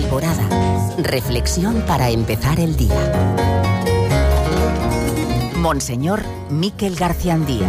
Alborada. Reflexión para empezar el día. Monseñor Miquel Garciandía.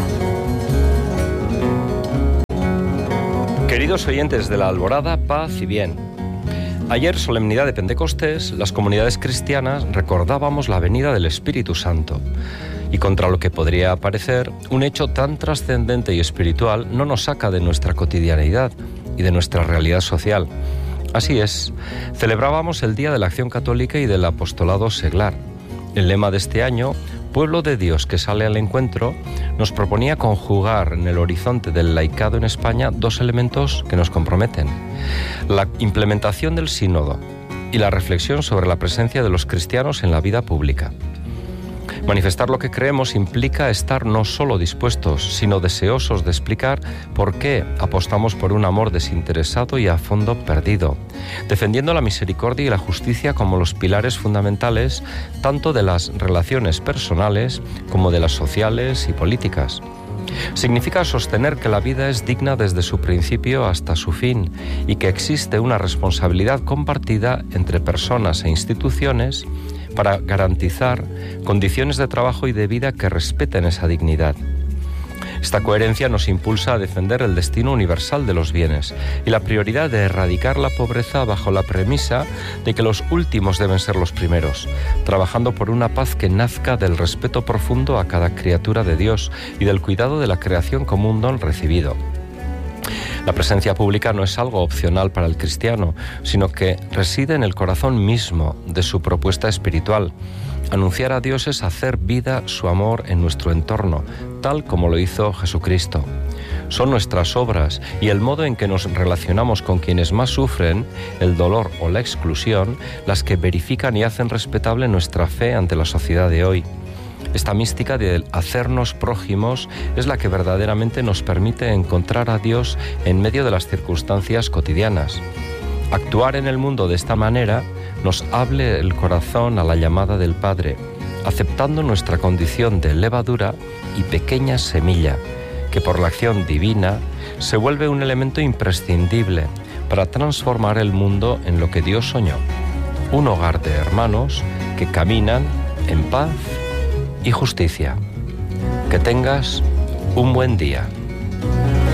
Queridos oyentes de la Alborada, paz y bien. Ayer, solemnidad de Pentecostés, las comunidades cristianas recordábamos la venida del Espíritu Santo. Y contra lo que podría parecer, un hecho tan trascendente y espiritual no nos saca de nuestra cotidianeidad y de nuestra realidad social. Así es, celebrábamos el Día de la Acción Católica y del Apostolado Seglar. El lema de este año, Pueblo de Dios que sale al encuentro, nos proponía conjugar en el horizonte del laicado en España dos elementos que nos comprometen: la implementación del sínodo y la reflexión sobre la presencia de los cristianos en la vida pública. Manifestar lo que creemos implica estar no solo dispuestos, sino deseosos de explicar por qué apostamos por un amor desinteresado y a fondo perdido, defendiendo la misericordia y la justicia como los pilares fundamentales tanto de las relaciones personales como de las sociales y políticas. Significa sostener que la vida es digna desde su principio hasta su fin y que existe una responsabilidad compartida entre personas e instituciones para garantizar condiciones de trabajo y de vida que respeten esa dignidad. Esta coherencia nos impulsa a defender el destino universal de los bienes y la prioridad de erradicar la pobreza bajo la premisa de que los últimos deben ser los primeros, trabajando por una paz que nazca del respeto profundo a cada criatura de Dios y del cuidado de la creación como un don recibido. La presencia pública no es algo opcional para el cristiano, sino que reside en el corazón mismo de su propuesta espiritual. Anunciar a Dios es hacer vida su amor en nuestro entorno, tal como lo hizo Jesucristo. Son nuestras obras y el modo en que nos relacionamos con quienes más sufren, el dolor o la exclusión, las que verifican y hacen respetable nuestra fe ante la sociedad de hoy. Esta mística de hacernos prójimos es la que verdaderamente nos permite encontrar a Dios en medio de las circunstancias cotidianas. Actuar en el mundo de esta manera nos abre el corazón a la llamada del Padre, aceptando nuestra condición de levadura y pequeña semilla, que por la acción divina se vuelve un elemento imprescindible para transformar el mundo en lo que Dios soñó: un hogar de hermanos que caminan en paz y justicia. Que tengas un buen día.